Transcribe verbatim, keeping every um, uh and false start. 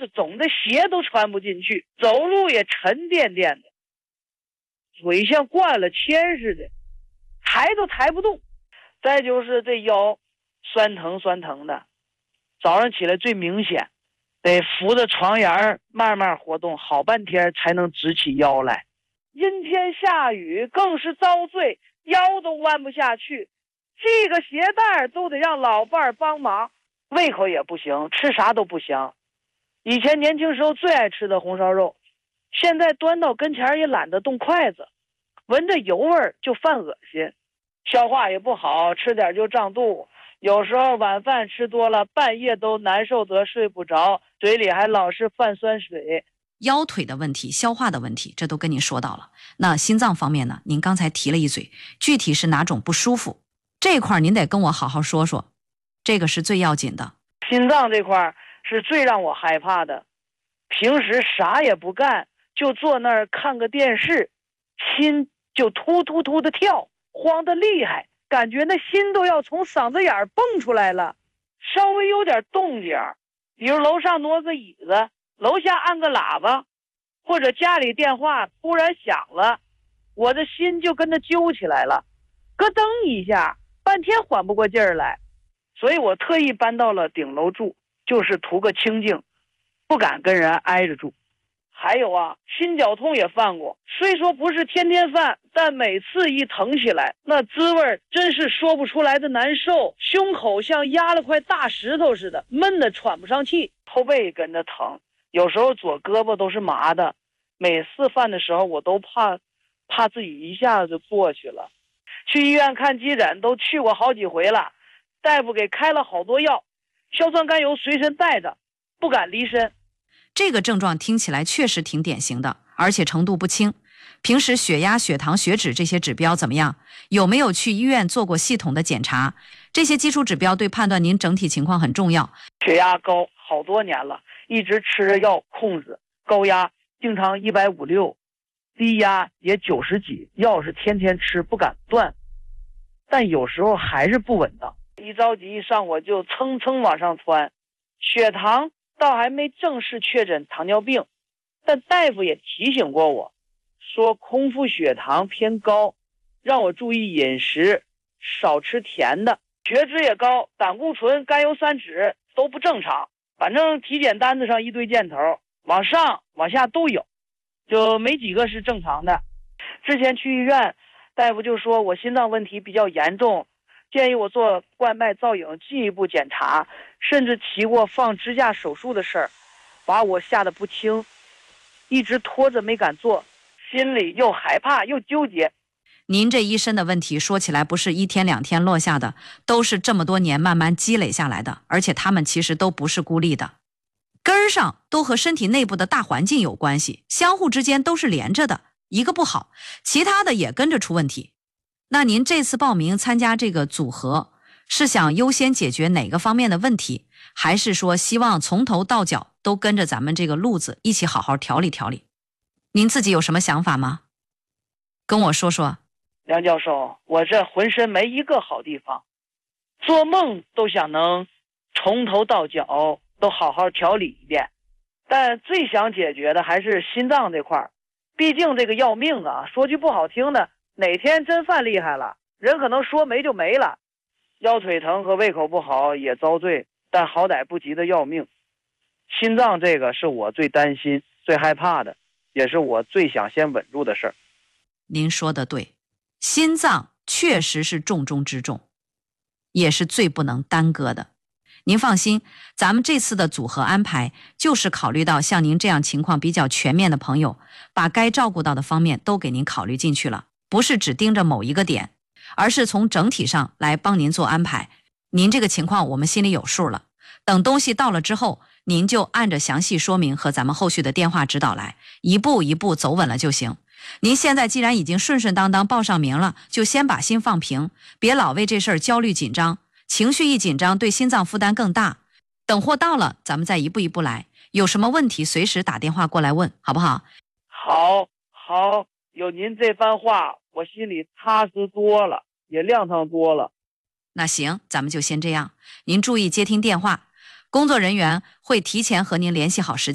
是肿的鞋都穿不进去，走路也沉甸甸的，腿像灌了铅似的，抬都抬不动。再就是这腰酸疼酸疼的，早上起来最明显，得扶着床沿慢慢活动好半天才能直起腰来。阴天下雨更是遭罪，腰都弯不下去，系个鞋带都得让老伴儿帮忙，胃口也不行，吃啥都不香。以前年轻时候最爱吃的红烧肉，现在端到跟前也懒得动筷子，闻着油味就犯恶心，消化也不好，吃点就胀肚。有时候晚饭吃多了，半夜都难受得睡不着，嘴里还老是泛酸水。 腰腿的问题，消化的问题，这都跟您说到了。那心脏方面呢，您刚才提了一嘴，具体是哪种不舒服，这块您得跟我好好说说，这个是最要紧的。 心脏这块是最让我害怕的，平时啥也不干，就坐那儿看个电视，心就突突突的跳，慌得厉害，感觉那心都要从嗓子眼蹦出来了。稍微有点动静，比如楼上挪个椅子，楼下按个喇叭，或者家里电话突然响了，我的心就跟着揪起来了，咯噔一下，半天缓不过劲儿来。所以我特意搬到了顶楼住，就是图个清静，不敢跟人挨着住。还有啊，心绞痛也犯过，虽说不是天天犯，但每次一疼起来，那滋味真是说不出来的难受，胸口像压了块大石头似的，闷得喘不上气，后背跟着疼，有时候左胳膊都是麻的。每次犯的时候我都怕怕自己一下子就过去了。去医院看急诊都去过好几回了，大夫给开了好多药，硝酸甘油随身带着，不敢离身。 这个症状听起来确实挺典型的，而且程度不轻。平时血压、血糖、血脂这些指标怎么样？有没有去医院做过系统的检查？这些基础指标对判断您整体情况很重要。 血压高好多年了，一直吃着药控制，高压经常一百五六，低压也九十几，药是天天吃，不敢断，但有时候还是不稳当，一着急一上火就蹭蹭往上窜。血糖倒还没正式确诊糖尿病，但大夫也提醒过我，说空腹血糖偏高，让我注意饮食，少吃甜的。血脂也高，胆固醇、甘油三酯都不正常，反正体检单子上一堆箭头，往上往下都有，就没几个是正常的。之前去医院，大夫就说我心脏问题比较严重，建议我做冠脉造影进一步检查，甚至提过放支架手术的事儿，把我吓得不轻，一直拖着没敢做，心里又害怕又纠结。 您这一身的问题说起来不是一天两天落下的，都是这么多年慢慢积累下来的，而且他们其实都不是孤立的，根儿上都和身体内部的大环境有关系，相互之间都是连着的，一个不好，其他的也跟着出问题。那您这次报名参加这个组合，是想优先解决哪个方面的问题，还是说希望从头到脚都跟着咱们这个路子一起好好调理调理？您自己有什么想法吗？跟我说说。 梁教授，我这浑身没一个好地方，做梦都想能从头到脚都好好调理一遍，但最想解决的还是心脏这块儿，毕竟这个要命啊，说句不好听的，哪天真犯厉害了，人可能说没就没了。腰腿疼和胃口不好也遭罪，但好歹不急得要命。心脏这个是我最担心最害怕的，也是我最想先稳住的事儿。 您说的对，心脏确实是重中之重，也是最不能耽搁的。您放心，咱们这次的组合安排就是考虑到像您这样情况比较全面的朋友，把该照顾到的方面都给您考虑进去了，不是只盯着某一个点，而是从整体上来帮您做安排。您这个情况我们心里有数了，等东西到了之后，您就按着详细说明和咱们后续的电话指导来，一步一步走稳了就行。您现在既然已经顺顺当当报上名了，就先把心放平，别老为这事儿焦虑紧张，情绪一紧张对心脏负担更大。等货到了咱们再一步一步来，有什么问题随时打电话过来问，好不好？ 好好，有您这番话我心里踏实多了，也亮堂多了。 那行，咱们就先这样，您注意接听电话，工作人员会提前和您联系好时间。